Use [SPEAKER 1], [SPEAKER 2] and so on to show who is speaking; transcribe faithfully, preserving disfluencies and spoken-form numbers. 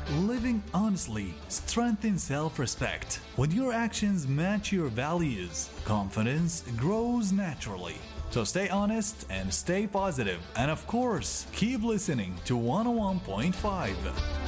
[SPEAKER 1] Living honestly strengthens self-respect. When your actions match your values, confidence grows naturally. So stay honest and stay positive, and of course, keep listening to one oh one point five.